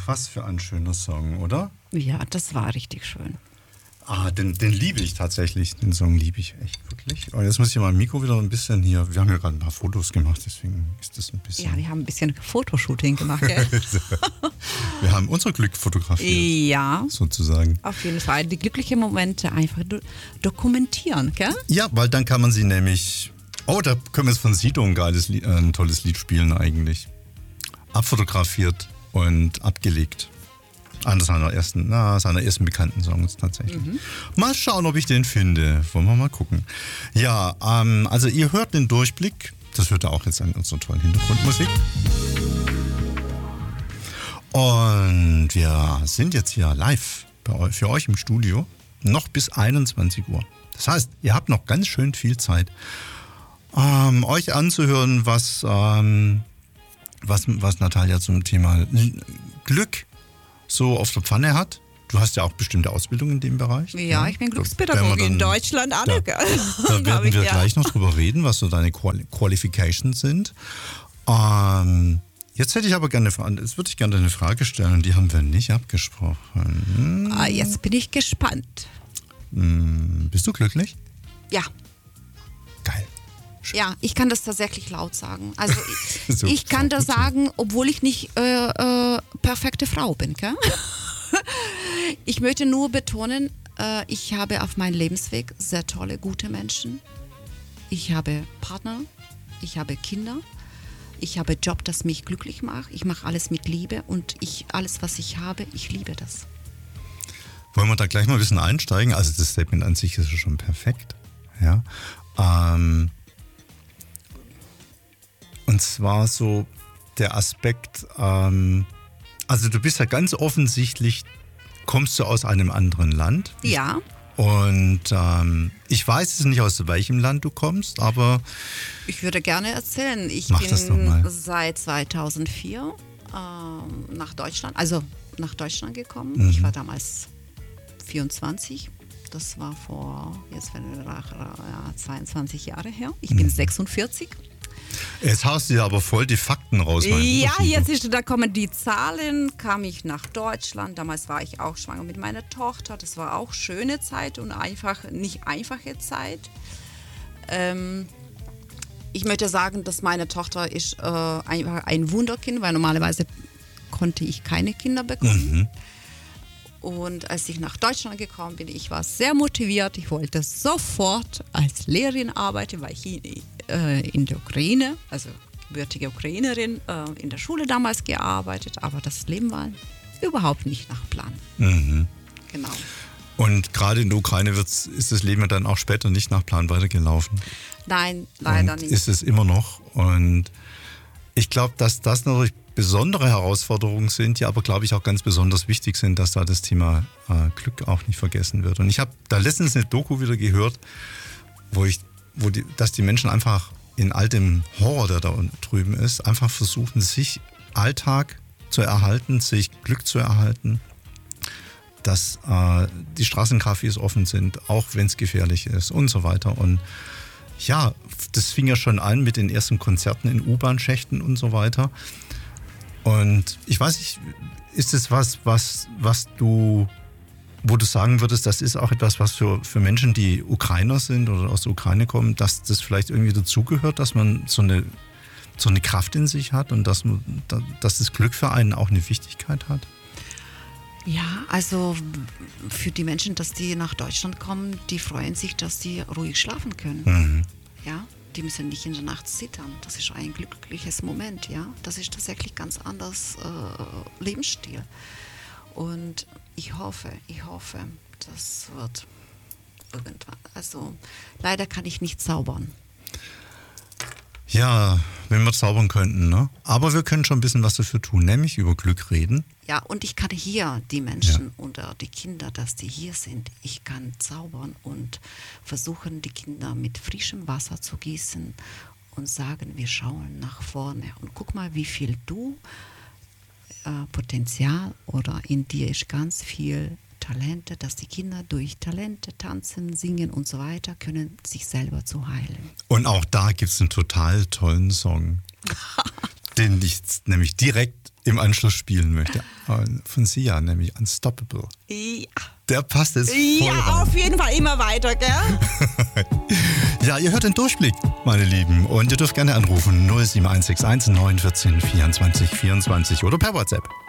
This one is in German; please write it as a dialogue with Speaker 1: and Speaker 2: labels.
Speaker 1: was für ein schöner Song, oder?
Speaker 2: Ja, das war richtig schön.
Speaker 1: Den liebe ich tatsächlich. Den Song liebe ich echt wirklich. Und jetzt muss ich mein Mikro wieder ein bisschen hier. Wir haben ja gerade ein paar Fotos gemacht, deswegen ist das ein bisschen.
Speaker 2: Ja, wir haben ein bisschen Fotoshooting gemacht, gell?
Speaker 1: Wir haben unser Glück fotografiert.
Speaker 2: Ja.
Speaker 1: Sozusagen.
Speaker 2: Auf jeden Fall. Die glücklichen Momente einfach dokumentieren, gell?
Speaker 1: Ja, weil dann kann man sie nämlich. Oh, da können wir jetzt von Sido ein tolles Lied spielen eigentlich. Abfotografiert und abgelegt. Einer seiner ersten bekannten Songs tatsächlich. Mal schauen, ob ich den finde. Wollen wir mal gucken. Ja, also ihr hört den Durchblick. Das hört ihr auch jetzt an unserer tollen Hintergrundmusik. Und wir sind jetzt hier live für euch im Studio. Noch bis 21 Uhr. Das heißt, ihr habt noch ganz schön viel Zeit, euch anzuhören, was Natalia zum Thema Glück so auf der Pfanne hat. Du hast ja auch bestimmte Ausbildung in dem Bereich.
Speaker 2: Ja, ich bin Glückspädagogin in Deutschland anerkannt.
Speaker 1: Da werden wir gleich noch drüber reden, was so deine Qualifications sind. Jetzt hätte ich aber jetzt würde ich gerne eine Frage stellen, die haben wir nicht abgesprochen.
Speaker 2: Jetzt bin ich gespannt.
Speaker 1: Bist du glücklich?
Speaker 2: Ja.
Speaker 1: Geil.
Speaker 2: Ja, ich kann das tatsächlich laut sagen. Also
Speaker 1: So,
Speaker 2: ich kann das
Speaker 1: so.
Speaker 2: sagen, obwohl ich nicht perfekte Frau bin. Gell? Ich möchte nur betonen, ich habe auf meinem Lebensweg sehr tolle, gute Menschen. Ich habe Partner, ich habe Kinder, ich habe Job, das mich glücklich macht. Ich mache alles mit Liebe und alles, was ich habe, ich liebe das.
Speaker 1: Wollen wir da gleich mal ein bisschen einsteigen? Also das Statement an sich ist schon perfekt. Ja. Und zwar so der Aspekt, also du bist ja ganz offensichtlich, kommst du aus einem anderen Land.
Speaker 2: Ja.
Speaker 1: Und ich weiß es nicht, aus welchem Land du kommst, aber...
Speaker 2: Ich würde gerne erzählen. Ich
Speaker 1: Mach das doch mal.
Speaker 2: bin seit 2004 nach Deutschland gekommen. Ich war damals 24. Das war vor, 22 Jahre her. Ich bin 46.
Speaker 1: Jetzt haust du ja aber voll die Fakten raus.
Speaker 2: Ja, da kommen die Zahlen, kam ich nach Deutschland. Damals war ich auch schwanger mit meiner Tochter. Das war auch schöne Zeit und nicht einfache Zeit. Ich möchte sagen, dass meine Tochter ist einfach ein Wunderkind, weil normalerweise konnte ich keine Kinder bekommen. Und als ich nach Deutschland gekommen bin, ich war sehr motiviert. Ich wollte sofort als Lehrerin arbeiten, weil ich in der Ukraine, also gebürtige Ukrainerin, in der Schule damals gearbeitet. Aber das Leben war überhaupt nicht nach Plan. Genau.
Speaker 1: Und gerade in der Ukraine ist das Leben ja dann auch später nicht nach Plan weitergelaufen.
Speaker 2: Nein, leider nicht.
Speaker 1: Ist es immer noch. Und ich glaube, dass das natürlich besondere Herausforderungen sind, die aber, glaube ich, auch ganz besonders wichtig sind, dass da das Thema Glück auch nicht vergessen wird. Und ich habe da letztens eine Doku wieder gehört, dass die Menschen einfach in all dem Horror, der da drüben ist, einfach versuchen, sich Alltag zu erhalten, sich Glück zu erhalten, dass die Straßencafés offen sind, auch wenn es gefährlich ist und so weiter. Und ja, das fing ja schon an mit den ersten Konzerten in U-Bahn-Schächten und so weiter. Und ich weiß nicht, ist es wo du sagen würdest, das ist auch etwas, was für Menschen, die Ukrainer sind oder aus der Ukraine kommen, dass das vielleicht irgendwie dazugehört, dass man so eine Kraft in sich hat und dass das Glück für einen auch eine Wichtigkeit hat?
Speaker 2: Ja, also für die Menschen, dass die nach Deutschland kommen, die freuen sich, dass die ruhig schlafen können. Ja, die müssen nicht in der Nacht zittern. Das ist ein glückliches Moment, ja. Das ist tatsächlich ganz anders Lebensstil. Und ich hoffe, das wird irgendwann. Also leider kann ich nicht zaubern.
Speaker 1: Ja, wenn wir zaubern könnten, ne? Aber wir können schon ein bisschen was dafür tun, nämlich über Glück reden.
Speaker 2: Ja, und ich kann hier die Menschen oder die Kinder, dass die hier sind, ich kann zaubern und versuchen, die Kinder mit frischem Wasser zu gießen und sagen, wir schauen nach vorne. Und guck mal, wie viel Potenzial oder in dir ist ganz viel Talente, dass die Kinder durch Talente tanzen, singen und so weiter, können sich selber zu heilen.
Speaker 1: Und auch da gibt es einen total tollen Song, den ich nämlich direkt im Anschluss spielen möchte. Von Sia, nämlich Unstoppable.
Speaker 2: Ja.
Speaker 1: Der passt jetzt voll
Speaker 2: Ja,
Speaker 1: rein.
Speaker 2: auf jeden Fall immer weiter, gell?
Speaker 1: Ja, ihr hört den Durchblick, meine Lieben. Und ihr dürft gerne anrufen 07161 914 24 24 oder per WhatsApp.